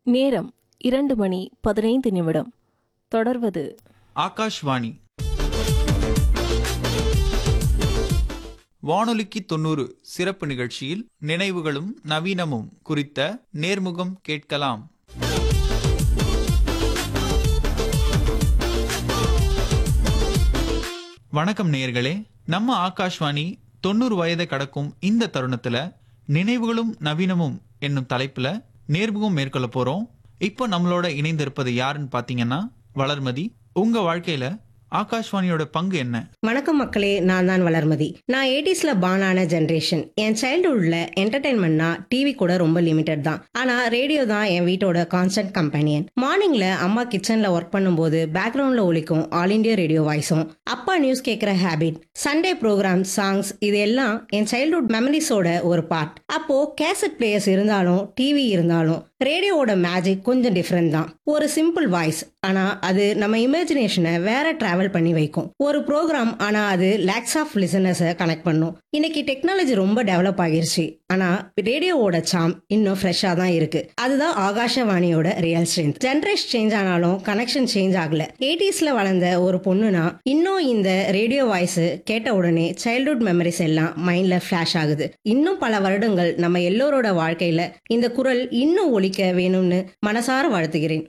நேரம் 2:15 தொடர்வது ஆகாஷ்வாணி வானொலிக்கு 90 சிறப்பு நிகழ்ச்சியில் நினைவுகளும் நவீனமும் குறித்த நேர்முகம் கேட்கலாம். வணக்கம் நேயர்களே, நம்ம ஆகாஷ்வாணி 90 வயதை கடக்கும் இந்த தருணத்துல நினைவுகளும் நவீனமும் என்னும் தலைப்புல நேர்முகம் மேற்கொள்ள போறோம். இப்போ நம்மளோட இணைந்திருப்பது யாருன்னு பாத்தீங்கன்னா வளர்மதி. உங்க வாழ்க்கையில ஆகாஷ்வாணியோட பங்கு என்ன? வணக்கம் மக்களே, நான் தான் வளர்மதி. நான் 80sல பானான ஜென்ரேஷன். என் சைல்டுஹுட்ல என்டர்டைன்மெண்ட்னா டிவி கூட ரொம்ப லிமிடெட் தான். ஆனா ரேடியோ தான் என் வீட்டோட கான்ஸ்டன்ட் கம்பெனியன். மார்னிங்ல அம்மா கிச்சன்ல ஒர்க் பண்ணும்போது பேக்ரவுண்ட்ல ஒலிக்கும் ஆல் இண்டியா ரேடியோ வாய்ஸும், அப்பா நியூஸ் கேட்கிற ஹேபிட், சண்டே ப்ரோக்ராம், சாங்ஸ், இது எல்லாம் என் சைல்டுஹுட் மெமரிஸோட ஒரு பார்ட். அப்போ கேசட் பிளேயர்ஸ் இருந்தாலும் டிவி இருந்தாலும் ரேடியோவோட மேஜிக் கொஞ்சம் டிஃப்ரெண்ட் தான். ஒரு சிம்பிள் வாய்ஸ், ஆனா அது நம்ம இமேஜினேஷனை வேற டிராவல் பண்ணி வைக்கும். ஒரு ப்ரோக்ராம், ஆனா அது லேக்ஸ் ஆஃப் லிசனர்ஸை கனெக்ட் பண்ணும். இன்னைக்கு டெக்னாலஜி ரொம்ப டெவலப் ஆகிருச்சு, ஆனா ரேடியோவோட சாம் இன்னும் ஃப்ரெஷ்ஷா தான் இருக்கு. அதுதான் ஆகாஷவாணியோட ரியல் ஸ்ட்ரென்த். ஜென்ரேஷன் சேஞ்ச் ஆனாலும் கனெக்ஷன் சேஞ்ச் ஆகல. 80sல வளர்ந்த ஒரு பொண்ணுனா இன்னும் இந்த ரேடியோ வாய்ஸ் கேட்ட உடனே சைல்ட்ஹுட் மெமரிஸ் எல்லாம் மைண்ட்ல ஃபிளாஷ் ஆகுது. இன்னும் பல வருடங்கள் நம்ம எல்லோரோட வாழ்க்கையில இந்த குரல் இன்னும் ஒலிக்க வேணும்னு மனசார வாழ்த்துகிறேன்.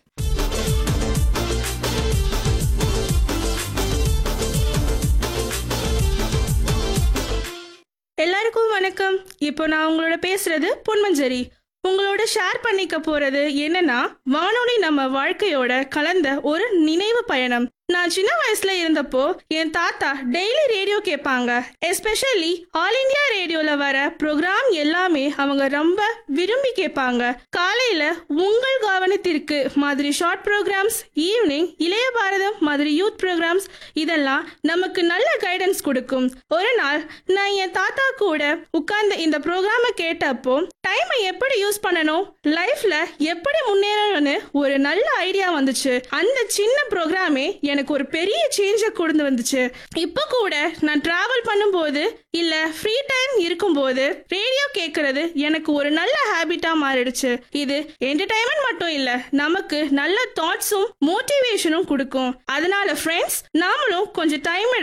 எல்லாருக்கும் வணக்கம். இப்போ நான் உங்களோட பேசுறது பொன்மஞ்சரி. உங்களோட ஷேர் பண்ணிக்க போறது என்னன்னா, வானொலி நம்ம வாழ்க்கையோட கலந்த ஒரு நினைவு பயணம். நான் சின்ன வயசுல இருந்தப்போ என் தாத்தா டெய்லி ரேடியோ கேட்பாங்க. எஸ்பெஷலி ஆல் இண்டியா ரேடியோல வர ப்ரோக்ராம் எல்லாமே அவங்க ரொம்ப விரும்பி கேட்பாங்க. காலையில உங்கள் கவனத்திற்கு மாதிரி ஷார்ட் ப்ரோக்ராம்ஸ், ஈவினிங் இளைய பாரதம் மாதிரி யூத் ப்ரோக்ராம்ஸ், இதெல்லாம் நமக்கு நல்ல கைடன்ஸ் கொடுக்கும். ஒரு நாள் நான் என் தாத்தா கூட உட்கார்ந்து இந்த ப்ரோக்ராமை கேட்டப்போ டைமை எப்படி யூஸ் பண்ணணும், லைஃப்ல எப்படி முன்னேறணும்னு ஒரு நல்ல ஐடியா வந்துச்சு. அந்த சின்ன ப்ரோக்ராமே எனக்கு ஒரு பெரிய சேஞ்சை கொண்டு வந்துச்சு. இப்போ கூட நான் டிராவல் பண்ணும்போது இல்ல ஃப்ரீ டைம் இருக்கும்போது ரேடியோ கேட்கறது எனக்கு ஒரு நல்ல ஹேபிட்டா மாறிடுச்சு. இது என்டர்டைன்மெண்ட் மட்டும் இல்ல, நமக்கு நல்ல தாட்ஸும் மோட்டிவேஷனும் கொடுக்கும். அதனால ஃப்ரெண்ட்ஸ், நாமளும் கொஞ்சம் டைம்